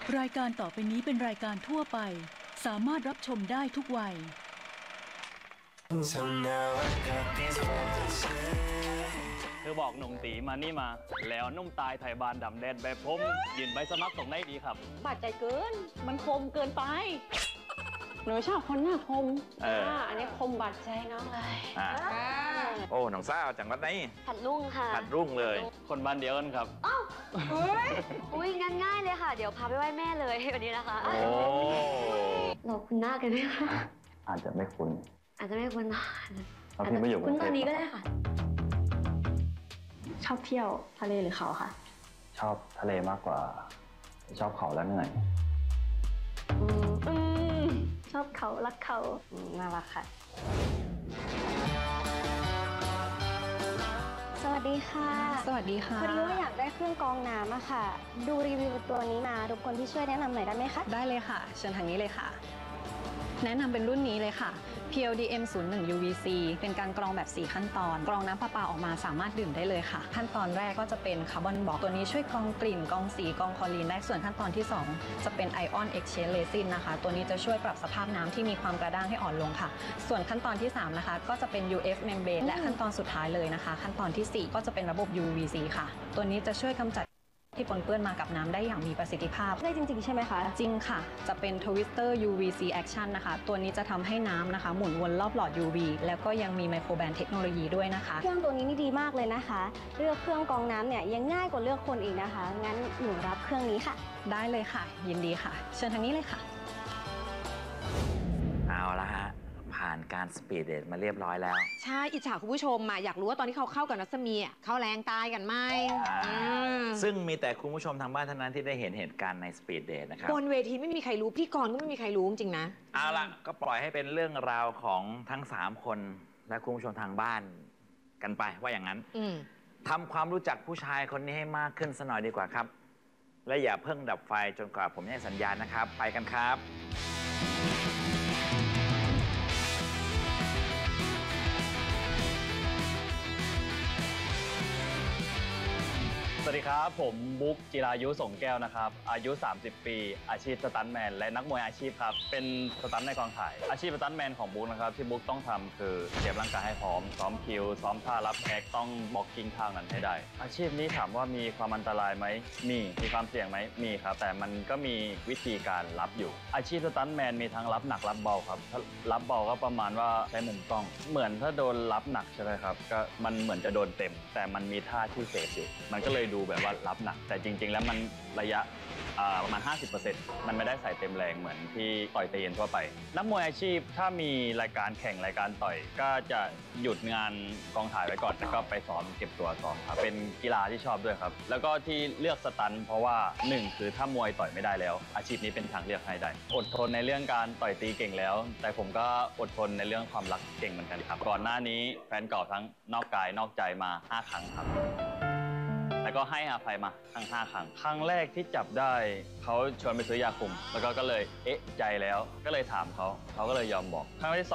รายการต่อไปนี้เป็นรายการทั่วไปสามารถรับชมได้ทุกวัยคือบอกหนุ่มตีมานี่มาแล้วนุ่มตายไทยบานดำแดนแบบผมยืนใบสมัครส่งได้ดีครับบาดใจเกิน มันคมเกินไป หนูชอบคนหน้าคมอันนี้คมบาดใจน้องเลยโอ้หนองซ่าจังหวัดไหนผัดลุงค่ะผัดรุ่งเลยคนบ้านเดียวกันครับอุ้ยงั้นง่ายเลยค่ะ เดี๋ยวพาไปไหว้แม่เลยวันนี้นะคะโอ้เราคุ้นหน้ากันไหมคะอาจจะไม่คุ้นอาจจะไม่คุ้นหน้าเพราะพี่ไม่อยู่กรุคุ้นงเทตอพนนี้ก็ได้ค่ะชอบเที่ยวทะเลหรือเขาคะชอบทะเลมากกว่า ชอบเขาแล้วเหนื่อยชอบเขารักเขาน่ารักค่ะสวัสดีค่ะสวัสดีค่ะพอดีว่าอยากได้เครื่องกรองน้ำอะค่ะ ดูรีวิวตัวนี้มารบกวนพี่ช่วยแนะนำหน่อยได้ไหมคะได้เลยค่ะ เชิญทางนี้เลยค่ะ แนะนำเป็นรุ่นนี้เลยค่ะ PLDM 01 UVC เป็นการกรองแบบ 4 ขั้นตอน กรองน้ำประปาออกมาสามารถดื่มได้เลยค่ะ ขั้นตอนแรกก็จะเป็นคาร์บอนบล็อกตัวนี้ช่วยกรองกลิ่นกรองสีกรองคลอรีนได้ส่วนขั้นตอนที่ 2 จะเป็น Ion Exchange Resin นะคะ ตัวนี้จะช่วยปรับสภาพน้ำที่มีความกระด้างให้อ่อนลงค่ะ ส่วนขั้นตอนที่ 3 นะคะ ก็จะเป็น UF Membrane และขั้นตอนสุดท้ายเลยนะคะ ขั้นตอนที่ 4 ก็จะเป็นระบบ UVC ค่ะ ตัวนี้จะช่วยกำจัดที่ปนเปื้อนมากับน้ำได้อย่างมีประสิทธิภาพได้จริงๆใช่ไหมคะจริงค่ะ จะเป็น Twister UVC Action นะคะ ตัวนี้จะทำให้น้ำนะคะ หมุนวนรอบหลอด UV แล้วก็ยังมีไมโครแบนเทคโนโลยีด้วยนะคะเครื่องตัวนี้นี่ดีมากเลยนะคะ เลือกเครื่องกรองน้ำเนี่ยยังง่ายกว่าเลือกคนอีกนะคะ งั้นหนูรับเครื่องนี้ค่ะได้เลยค่ะ ยินดีค่ะ เชิญทางนี้เลยค่ะเอาละฮะ ผ่านการสปีดเดทมาเรียบร้อยแล้วใช่อิจฉาคุณผู้ชมมาอยากรู้ว่าตอนที่เขาเข้ากับนัสมีอ่ะเขาแรงตายกันไหมซึ่งมีแต่คุณผู้ชมทางบ้านเท่านั้นที่ได้เห็นเหตุการณ์ในสปีดเดทนะครับบนเวทีไม่มีใครรู้พี่กรณ์ก็ไม่มีใครรู้จริงๆนะเอาละก็ปล่อยให้เป็นเรื่องราวของทั้ง 3 คนและคุณผู้ชมทางบ้านกันไปว่าอย่างนั้น ทำความรู้จักผู้ชายคนนี้ให้มากขึ้นสักหน่อยดีกว่าครับ และอย่าเพิ่งดับไฟจนกว่าผมจะให้สัญญาณนะครับ ไปกันครับสวัสดีครับผมบุ๊กจิรายุส่งแก้วนะครับอายุ30 ปีอาชีพสตันท์แมนและนักมวยอาชีพครับเป็นสตันท์ในกองถ่ายอาชีพสตันท์แมนของบุ๊กนะครับที่บุ๊กต้องทำคือเตรียมร่างกายให้พร้อมซ้อมคิวซ้อมท่ารับแอคต้องบล็อกกิ้งท่านั้นให้ได้อาชีพนี้ถามว่ามีความอันตรายไหมมีความเสี่ยงไหมมีครับแต่มันก็มีวิธีการรับอยู่อาชีพสตันท์แมนมีทั้งรับหนักรับเบาครับถ้ารับเบาก็ประมาณว่าใช้มุมกล้องเหมือนถ้าโดนรับหนักใช่ไหมครับก็มันเหมือนจะโดนเต็มแต่มันมีท่าที่เซฟอยู่มันก็เลยดูแบบว่ารับหนักแต่จริงๆแล้วมันระยะประมาณ 50% มันไม่ได้ใส่เต็มแรงเหมือนที่ต่อยเตยนทั่วไปนักมวยอาชีพถ้ามีรายการแข่งรายการต่อยก็จะหยุดงานกองถ่ายไว้ก่อนแล้วก็ไปซ้อมเก็บตัวซ้อมครับเป็นกีฬาที่ชอบด้วยครับแล้วก็ที่เลือกสตันท์เพราะว่า1คือถ้ามวยต่อยไม่ได้แล้วอาชีพนี้เป็นทางเลือกให้ได้อดทนในเรื่องการต่อยตีเก่งแล้ว แต่ผมก็อดทนในเรื่องความรักเก่งเหมือนกันครับก่อนหน้านี้แฟนเก่าทั้งนอกกายนอกใจมา5 ครั้งครับแล้วก็ให้อภัยมาทั้ง5 ครั้งครั้งแรกที่จับได้เขาชวนไปซื้อยาคุมแล้วก็เลยเอ๊ะใจแล้วก็เลยถามเขาก็เลยยอมบอกครั้งที่